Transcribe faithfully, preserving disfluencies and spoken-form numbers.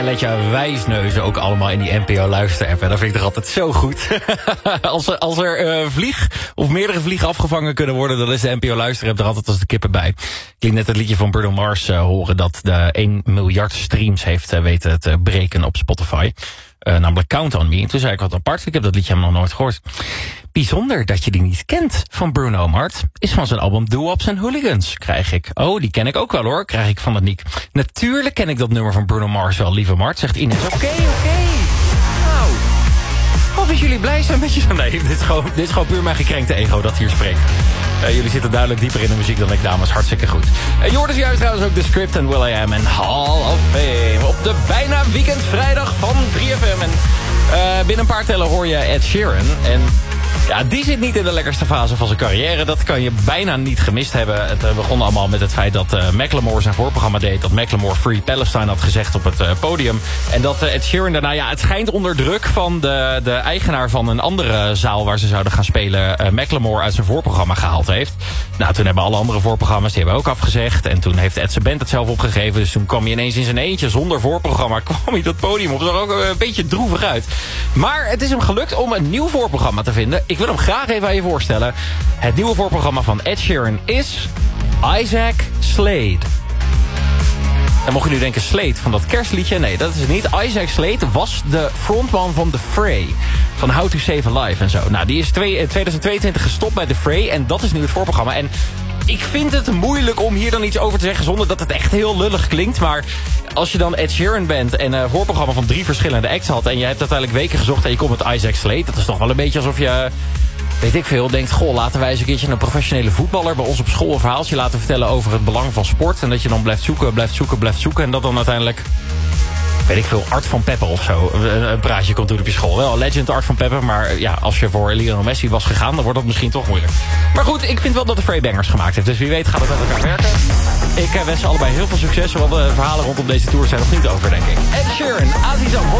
En let je wijsneuzen ook allemaal in die N P O luisterapp. En dat vind ik toch altijd zo goed. als er, als er uh, vlieg of meerdere vliegen afgevangen kunnen worden, dan is de N P O luisterapp er altijd als de kippen bij. Ik liet net het liedje van Bruno Mars uh, horen dat de één miljard streams heeft uh, weten te breken op Spotify. Uh, namelijk Count On Me. Toen zei ik wat apart, ik heb dat liedje helemaal nog nooit gehoord. Bijzonder dat je die niet kent van Bruno Mars. Is van zijn album Doo-Wops and Hooligans, krijg ik. Oh, die ken ik ook wel hoor, krijg ik van Aniek. Natuurlijk ken ik dat nummer van Bruno Mars wel, lieve Mart, zegt Ines. Oké, okay, oké. Okay. Nou, hoop dat jullie blij zijn met je... Nee, dit is gewoon, dit is gewoon puur mijn gekrenkte ego dat hier spreekt. Uh, jullie zitten duidelijk dieper in de muziek dan ik, dames. Hartstikke goed. Uh, je hoort dus juist trouwens ook The Script en Will I Am en Hall of Fame. Op de bijna weekendvrijdag van drie F M. En uh, binnen een paar tellen hoor je Ed Sheeran. En ja, die zit niet in de lekkerste fase van zijn carrière. Dat kan je bijna niet gemist hebben. Het uh, begon allemaal met het feit dat uh, Macklemore zijn voorprogramma deed. Dat Macklemore Free Palestine had gezegd op het uh, podium. En dat uh, Ed Sheeran daarna, ja, het schijnt onder druk van de, de eigenaar van een andere zaal waar ze zouden gaan spelen, uh, Macklemore uit zijn voorprogramma gehaald heeft. Nou, toen hebben alle andere voorprogramma's, die hebben ook afgezegd. En toen heeft Ed zijn band het zelf opgegeven. Dus toen kwam hij ineens in zijn eentje zonder voorprogramma. Kwam hij dat podium op. Dat zag ook een beetje droevig uit. Maar het is hem gelukt om een nieuw voorprogramma te vinden. Ik wil hem graag even aan je voorstellen. Het nieuwe voorprogramma van Ed Sheeran is Isaac Slade. Dan mocht je nu denken, Slade van dat kerstliedje. Nee, dat is het niet. Isaac Slade was de frontman van The Fray. Van How to Save a Life en zo. Nou, die is tweeduizend tweeëntwintig gestopt bij The Fray. En dat is nu het voorprogramma. En ik vind het moeilijk om hier dan iets over te zeggen zonder dat het echt heel lullig klinkt. Maar als je dan Ed Sheeran bent en een voorprogramma van drie verschillende acts had en je hebt uiteindelijk weken gezocht en je komt met Isaac Slade, dat is toch wel een beetje alsof je, weet ik veel, denkt, goh, laten wij eens een keertje een professionele voetballer bij ons op school een verhaaltje laten vertellen over het belang van sport. En dat je dan blijft zoeken, blijft zoeken, blijft zoeken. En dat dan uiteindelijk, weet ik veel, Art van Peppe of zo een, een praatje komt doen op je school. Wel, legend Art van Peppe, maar ja, als je voor Lionel Messi was gegaan, dan wordt dat misschien toch moeilijk. Maar goed, ik vind wel dat de Fray bangers gemaakt heeft. Dus wie weet gaat het met elkaar werken. Ik wens ze allebei heel veel succes, want de verhalen rondom deze tour zijn nog niet over, denk ik. Ed Sheeran, Azizam.